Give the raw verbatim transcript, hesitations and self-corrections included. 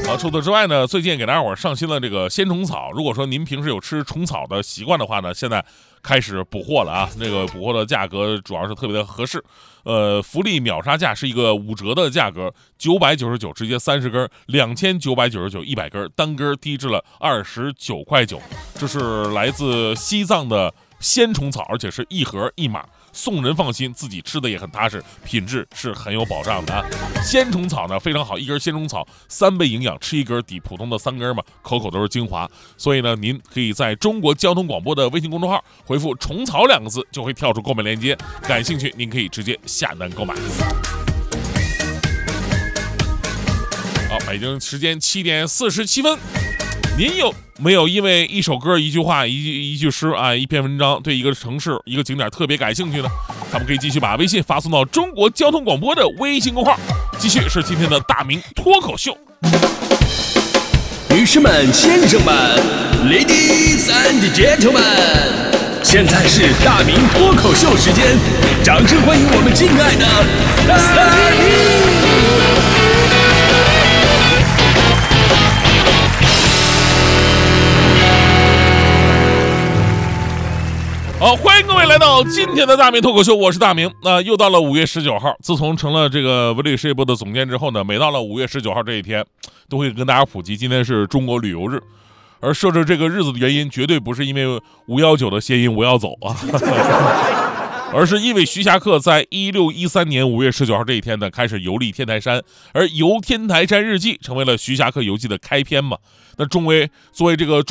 啊，除此之外呢，最近给大家伙上新了这个鲜虫草。如果说您平时有吃虫草的习惯的话呢，现在开始补货了啊。那个补货的价格主要是特别的合适，呃，福利秒杀价是一个五折的价格，九百九十九直接三十根，两千九百九十九一百根，单根低至了二十九块九。这是来自西藏的鲜虫草，而且是一盒一码。送人放心，自己吃的也很踏实，品质是很有保障的啊。鲜虫草呢非常好，一根鲜虫草三倍营养，吃一根抵普通的三根嘛，口口都是精华。所以呢，您可以在中国交通广播的微信公众号回复"虫草"两个字，就会跳出购买链接。感兴趣，您可以直接下单购买。好，北京时间七点四十七分。您有没有因为一首歌、一句话、一一句诗啊、一篇文章，对一个城市、一个景点特别感兴趣呢？咱们可以继续把微信发送到中国交通广播的微信公号。继续是今天的大明脱口秀。 女士们、先生们 ，Ladies and Gentlemen， 现在是大明脱口秀时间，掌声欢迎我们敬爱的大明。 好，欢迎各位来到今天的大明脱口秀，我是大明。那、呃、又到了五月十九号，自从成了这个文旅事业部的总监之后呢，每到了五月十九号这一天，都会跟大家普及今天是中国旅游日。而设置这个日子的原因，绝对不是因为五幺九的谐音我要走啊，而是因为徐霞客在一六一三年五月十九号这一天呢，开始游历天台山，而游天台山日记成为了徐霞客游记的开篇嘛。那中为作为这个